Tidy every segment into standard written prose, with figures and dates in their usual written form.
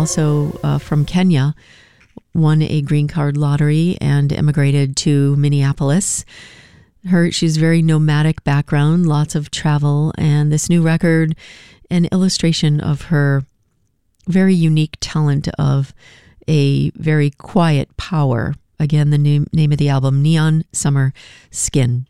also from Kenya, won a green card lottery and immigrated to Minneapolis. She's very nomadic background, lots of travel, and this new record, an illustration of her very unique talent of a very quiet power. Again, the name of the album, Neon Summer Skin.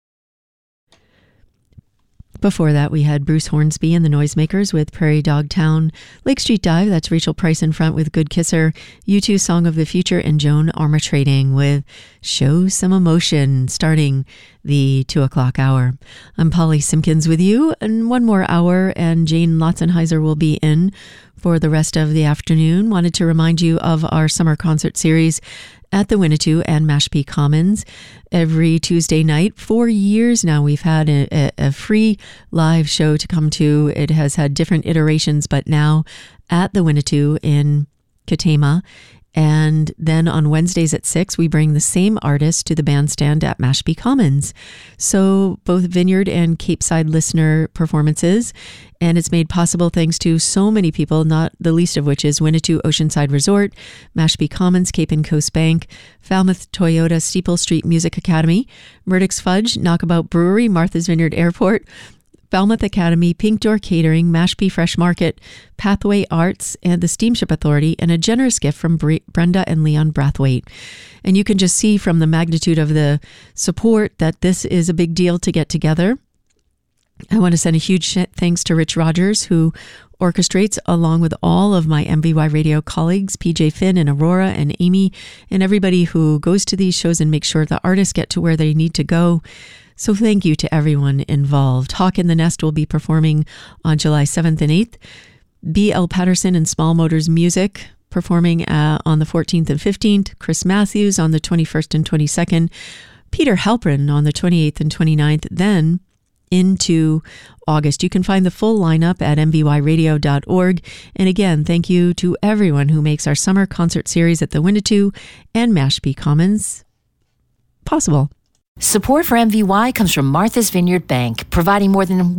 Before that, we had Bruce Hornsby and the Noisemakers with Prairie Dog Town, Lake Street Dive, that's Rachel Price in front with Good Kisser, U2 Song of the Future, and Joan Armatrading with Show Some Emotion, starting the 2 o'clock hour. I'm Polly Simpkins with you, and one more hour, and Jane Lotzenheiser will be in for the rest of the afternoon. Wanted to remind you of our summer concert series at the Winnetou and Mashpee Commons every Tuesday night. 4 years now we've had a free live show to come to. It has had different iterations, but now at the Winnetou in Katama. And then on Wednesdays at 6, we bring the same artist to the bandstand at Mashpee Commons. So both Vineyard and Cape Side listener performances. And it's made possible thanks to so many people, not the least of which is Winnetou Oceanside Resort, Mashpee Commons, Cape and Coast Bank, Falmouth Toyota, Steeple Street Music Academy, Murdoch's Fudge, Knockabout Brewery, Martha's Vineyard Airport, Falmouth Academy, Pink Door Catering, Mashpee Fresh Market, Pathway Arts, and the Steamship Authority, and a generous gift from Brenda and Leon Brathwaite. And you can just see from the magnitude of the support that this is a big deal to get together. I want to send a huge thanks to Rich Rogers, who orchestrates along with all of my MVY radio colleagues, PJ Finn and Aurora and Amy, and everybody who goes to these shows and makes sure the artists get to where they need to go. So thank you to everyone involved. Hawk in the Nest will be performing on July 7th and 8th. B.L. Patterson and Small Motors Music performing on the 14th and 15th. Chris Matthews on the 21st and 22nd. Peter Halprin on the 28th and 29th. Then into August. You can find the full lineup at mvyradio.org. And again, thank you to everyone who makes our summer concert series at the Winnetou and Mashpee Commons possible. Support for MVY comes from Martha's Vineyard Bank, providing more than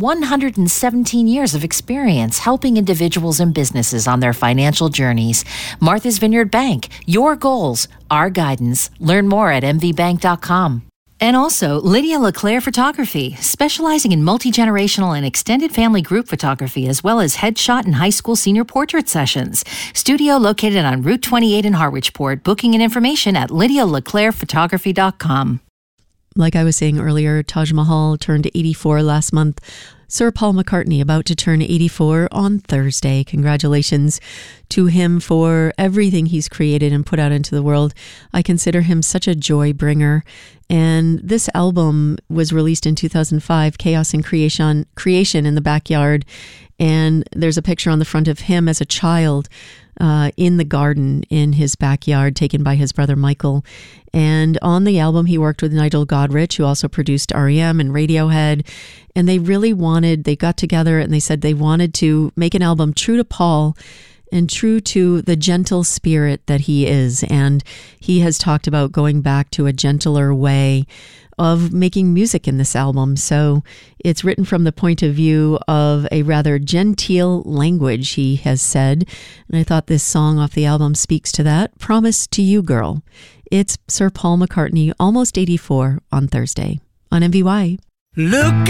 117 years of experience helping individuals and businesses on their financial journeys. Martha's Vineyard Bank, your goals, our guidance. Learn more at mvbank.com. And also, Lydia LeClaire Photography, specializing in multi-generational and extended family group photography, as well as headshot and high school senior portrait sessions. Studio located on Route 28 in Harwichport. Booking and information at lydialeclairephotography.com. Like I was saying earlier, Taj Mahal turned 84 last month. Sir Paul McCartney about to turn 84 on Thursday. Congratulations to him for everything he's created and put out into the world. I consider him such a joy bringer. And this album was released in 2005, Chaos and Creation in the Backyard. And there's a picture on the front of him as a child in the garden in his backyard, taken by his brother Michael. And on the album, he worked with Nigel Godrich, who also produced R.E.M. and Radiohead. And they got together and they said they wanted to make an album true to Paul and true to the gentle spirit that he is. And he has talked about going back to a gentler way of making music in this album. So it's written from the point of view of a rather genteel language, he has said. And I thought this song off the album speaks to that. Promise to You, Girl. It's Sir Paul McCartney, almost 84, on Thursday on MVY. Look